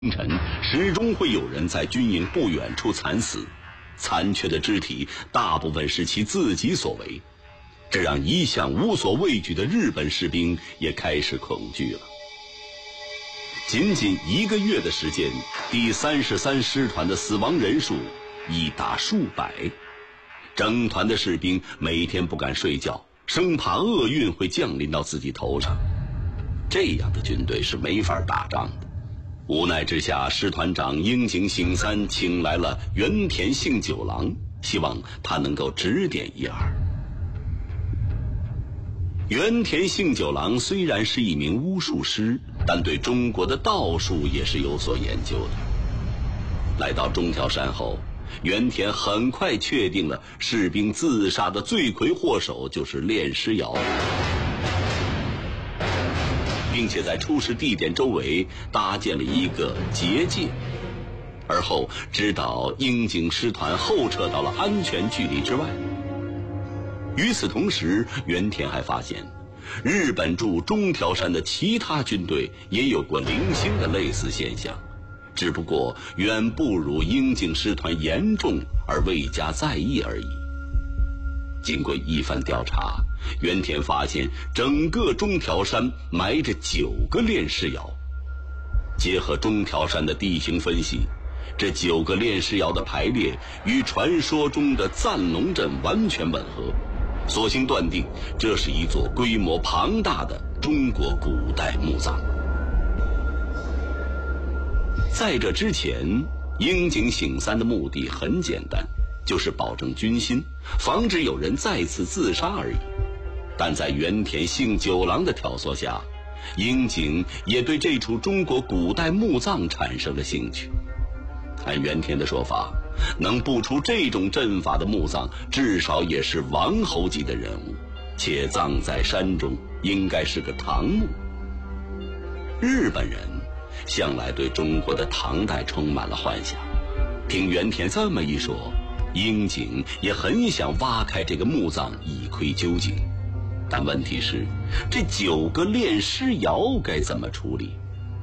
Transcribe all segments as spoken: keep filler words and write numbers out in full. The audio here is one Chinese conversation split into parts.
凌晨，始终会有人在军营不远处惨死，残缺的肢体大部分是其自己所为，这让一向无所畏惧的日本士兵也开始恐惧了。仅仅一个月的时间，第三十三师团的死亡人数已达数百，整团的士兵每天不敢睡觉，生怕厄运会降临到自己头上。这样的军队是没法打仗的。无奈之下，师团长樱井省三请来了原田幸九郎，希望他能够指点一二。原田幸九郎虽然是一名巫术师，但对中国的道术也是有所研究的。来到中条山后，原田很快确定了士兵自杀的罪魁祸首就是炼尸窑，并且在出事地点周围搭建了一个结界，而后指导樱井师团后撤到了安全距离之外。与此同时，原田还发现日本驻中条山的其他军队也有过零星的类似现象，只不过远不如樱井师团严重而未加在意而已。经过一番调查，原田发现整个中条山埋着九个炼尸窑。结合中条山的地形分析，这九个炼尸窑的排列与传说中的赞龙阵完全吻合，所幸断定这是一座规模庞大的中国古代墓葬。在这之前，樱井省三的目的很简单，就是保证军心，防止有人再次自杀而已。但在原田幸九郎的挑唆下，樱井也对这处中国古代墓葬产生了兴趣。按原田的说法，能布出这种阵法的墓葬至少也是王侯级的人物，且葬在山中，应该是个唐墓。日本人向来对中国的唐代充满了幻想，听原田这么一说，樱井也很想挖开这个墓葬一窥究竟。但问题是，这九个炼尸窑该怎么处理？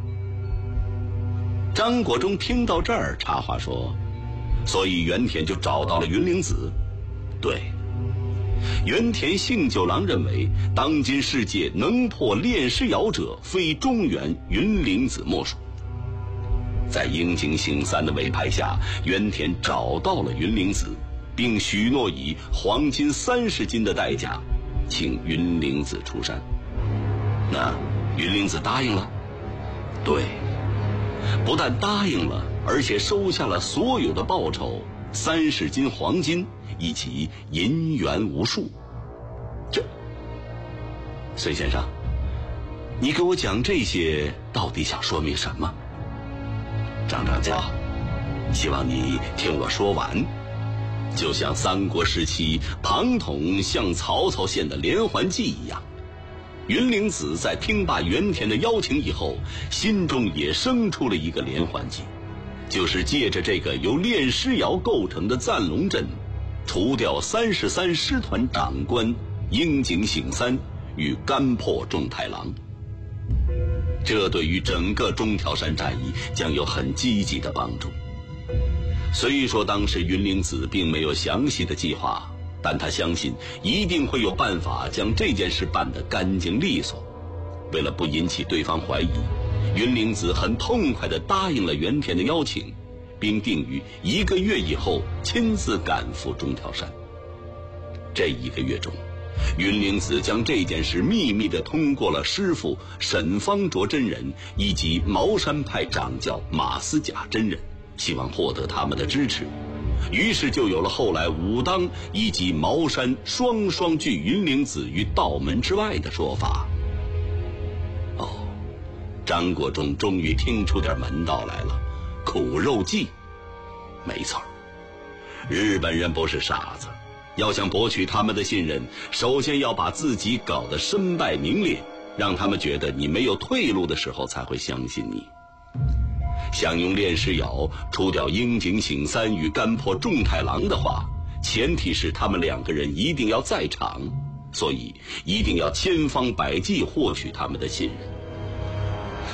张国忠听到这儿插话说，所以原田就找到了云灵子。对，原田幸九郎认为当今世界能破炼尸窑者非中原云灵子莫属。在樱井省三的委派下，原田找到了云灵子，并许诺以黄金三十斤的代价请云灵子出山。那云灵子答应了？对，不但答应了，而且收下了所有的报酬，三十斤黄金以及银元无数。这，孙先生，你给我讲这些到底想说明什么？张长教，希望你听我说完。就像三国时期庞统向曹操献的连环计一样，云灵子在听罢原田的邀请以后，心中也生出了一个连环计，就是借着这个由炼尸窑构成的赞龙阵，除掉三十三师团长官樱井省三与干破仲太郎。这对于整个中条山战役将有很积极的帮助。虽说当时云灵子并没有详细的计划，但他相信一定会有办法将这件事办得干净利索。为了不引起对方怀疑，云灵子很痛快地答应了原田的邀请，并定于一个月以后亲自赶赴中条山。这一个月中，云灵子将这件事秘密地通过了师父沈方卓真人以及茅山派掌教马思甲真人，希望获得他们的支持。于是就有了后来武当以及茅山双双拒云灵子于道门之外的说法。哦，张国忠终于听出点门道来了，苦肉计。没错，日本人不是傻子，要想博取他们的信任，首先要把自己搞得身败名裂，让他们觉得你没有退路的时候才会相信你。想用炼尸窑除掉樱井省三与干破仲太郎的话，前提是他们两个人一定要在场，所以一定要千方百计获取他们的信任。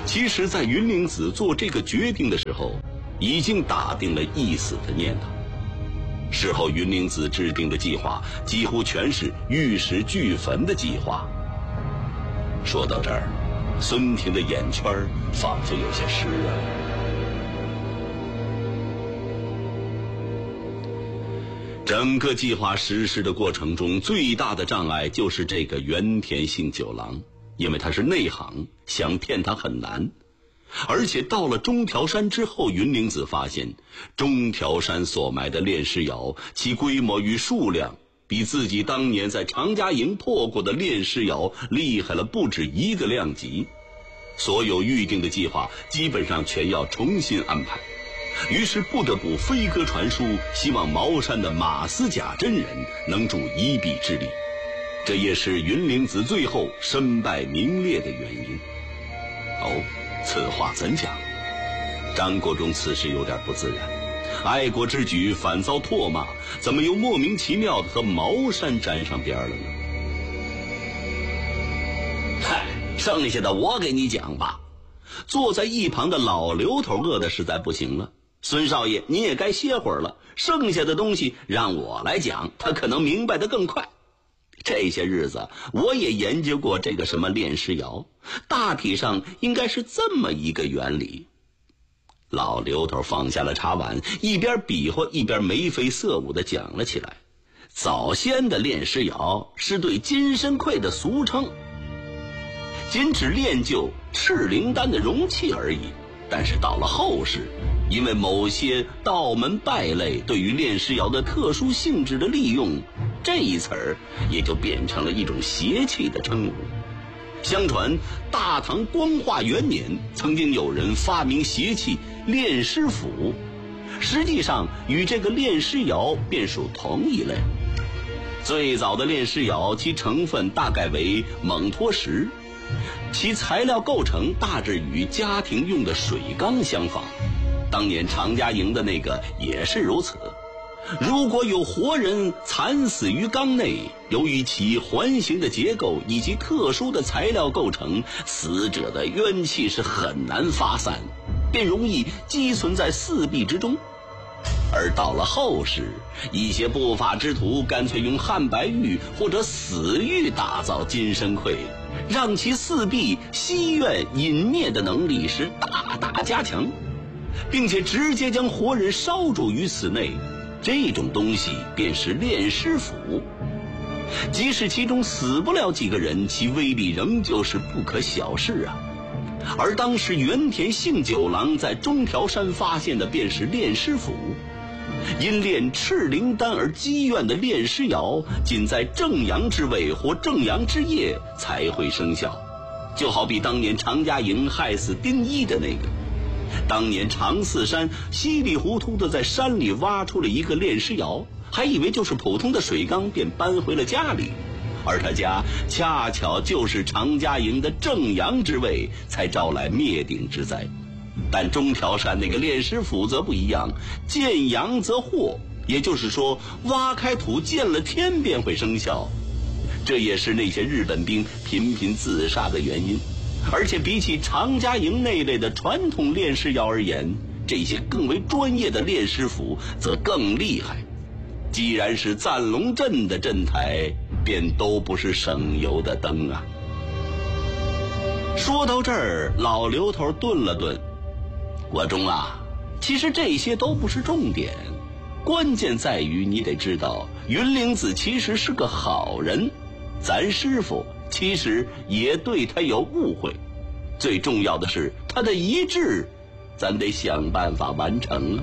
其实在云灵子做这个决定的时候，已经打定了一死的念头。事后云灵子制定的计划几乎全是玉石俱焚的计划。说到这儿，孙婷的眼圈仿佛有些湿了。整个计划实施的过程中，最大的障碍就是这个原田幸九郎，因为他是内行，想骗他很难。而且到了中条山之后，云灵子发现中条山所埋的炼尸窑，其规模与数量比自己当年在长家营破过的炼尸窑厉害了不止一个量级。所有预定的计划基本上全要重新安排，于是不得不飞鸽传书，希望茅山的马思甲真人能助一臂之力。这也是云灵子最后身败名裂的原因。哦，此话怎讲？张国忠此时有点不自然，爱国之举反遭唾骂，怎么又莫名其妙地和茅山沾上边了呢？嗨，剩下的我给你讲吧。坐在一旁的老刘头饿得实在不行了，孙少爷你也该歇会儿了，剩下的东西让我来讲，他可能明白得更快。这些日子我也研究过这个什么炼尸窑，大体上应该是这么一个原理。老刘头放下了茶碗，一边比划一边眉飞色舞地讲了起来。早先的炼尸窑是对金身愧的俗称，仅指炼就赤灵丹的容器而已。但是到了后世，因为某些道门败类对于炼尸窑的特殊性质的利用，这一词儿也就变成了一种邪气的称呼。相传大唐光化元年，曾经有人发明邪气炼尸斧，实际上与这个炼尸窑便属同一类。最早的炼尸窑其成分大概为锰脱石，其材料构成大致与家庭用的水缸相仿，当年常家营的那个也是如此。如果有活人惨死于缸内，由于其环形的结构以及特殊的材料构成，死者的冤气是很难发散，便容易积存在四壁之中。而到了后世，一些不法之徒干脆用汉白玉或者死玉打造金身愧，让其四壁吸怨隐灭的能力是大大加强，并且直接将活人烧煮于此内。这种东西便是炼尸斧，即使其中死不了几个人，其威力仍旧是不可小视啊。而当时原田幸九郎在中条山发现的便是炼尸斧，因炼赤灵丹而积怨的炼尸窑，仅在正阳之位或正阳之夜才会生效，就好比当年常家营害死丁一的那个。当年常四山稀里糊涂的在山里挖出了一个炼尸窑，还以为就是普通的水缸，便搬回了家里，而他家恰巧就是常家营的正阳之位，才招来灭顶之灾。但中条山那个炼尸斧则不一样，见阳则祸，也就是说挖开土见了天便会生效，这也是那些日本兵频频自杀的原因。而且比起常家营那类的传统炼尸窑而言，这些更为专业的炼尸斧则更厉害。既然是赞龙镇的镇台，便都不是省油的灯啊。说到这儿，老刘头顿了顿，国忠啊，其实这些都不是重点，关键在于你得知道，云灵子其实是个好人，咱师傅其实也对他有误会，最重要的是他的遗志，咱得想办法完成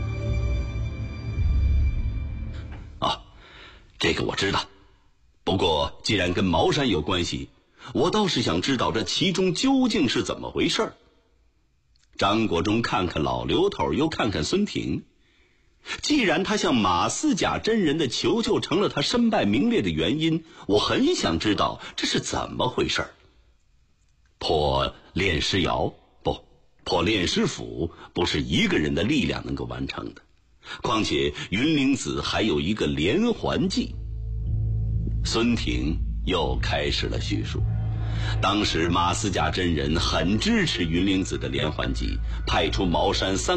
啊！啊，这个我知道。不过既然跟茅山有关系，我倒是想知道这其中究竟是怎么回事。张国忠看看老刘头，又看看孙婷。既然他向马思甲真人的求救成了他身败名裂的原因，我很想知道这是怎么回事。破炼尸窑不，破炼尸斧不是一个人的力量能够完成的，况且云灵子还有一个连环计。孙婷又开始了叙述， 当时马思嘉真人很支持云灵子的连环计，派出茅山三